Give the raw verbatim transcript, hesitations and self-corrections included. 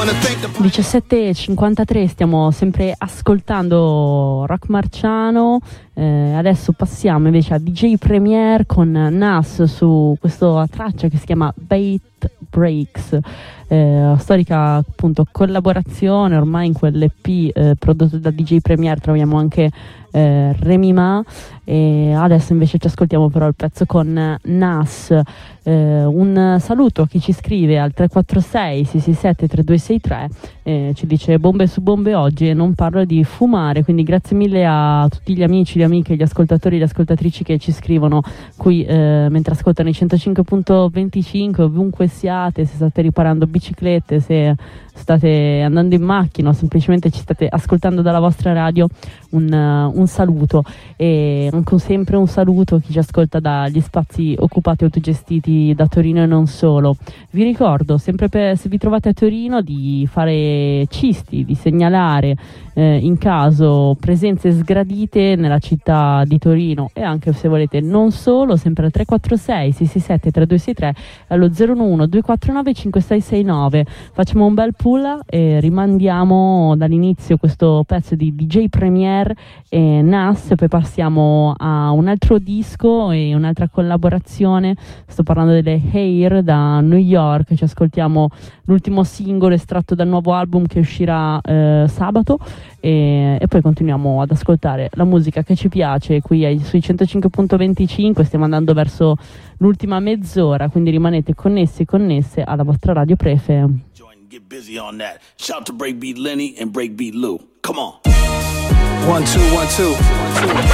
diciassette e cinquantatré, stiamo sempre ascoltando Rock Marciano. Eh, adesso passiamo invece a D J Premier con Nas su questa traccia che si chiama Beat Breaks, eh, storica appunto collaborazione. Ormai in quell'E P eh, prodotto da D J Premier troviamo anche eh, Remy Ma, e adesso invece ci ascoltiamo però il pezzo con Nas. Eh, un saluto a chi ci scrive al tre quattro sei sei sei sette tre due sei tre, eh, ci dice bombe su bombe oggi e non parlo di fumare, quindi grazie mille a tutti gli amici, le amiche, gli ascoltatori e le ascoltatrici che ci scrivono qui eh, mentre ascoltano i centocinque virgola venticinque, ovunque siate, se state riparando biciclette, se state andando in macchina o semplicemente ci state ascoltando dalla vostra radio, un, uh, un saluto, e anche sempre un saluto a chi ci ascolta dagli spazi occupati o autogestiti da Torino e non solo. Vi ricordo sempre, per, se vi trovate a Torino, di fare cisti, di segnalare eh, in caso presenze sgradite nella città di Torino, e anche se volete non solo, sempre al tre quattro sei sei sei sette tre due sei tre, allo zero uno uno due quattro nove cinque sei sei nove. Facciamo un bel pull e rimandiamo dall'inizio questo pezzo di D J Premier e Nas, e poi passiamo a un altro disco e un'altra collaborazione. Sto parlando delle Hair da New York. Ci ascoltiamo l'ultimo singolo estratto dal nuovo album che uscirà eh, sabato, e, e poi continuiamo ad ascoltare la musica che ci piace qui ai, sui centocinque virgola venticinque. Stiamo andando verso l'ultima mezz'ora, quindi rimanete connessi e connesse alla vostra radio prefe. Get busy on that. Shout to Breakbeat Lenny and Breakbeat Lou. Come on. One, two, one, two.